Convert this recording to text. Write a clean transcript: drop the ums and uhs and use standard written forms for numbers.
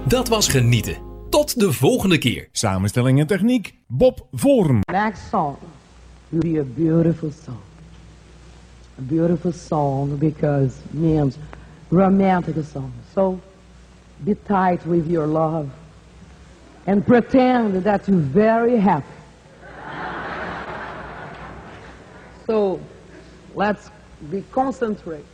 Dat was genieten. Tot de volgende keer. Samenstelling en techniek, Bob Voorn. Next song will be a beautiful song. A beautiful song because it means romantic song. So be tight with your love and pretend that you're very happy. So let's be concentrate.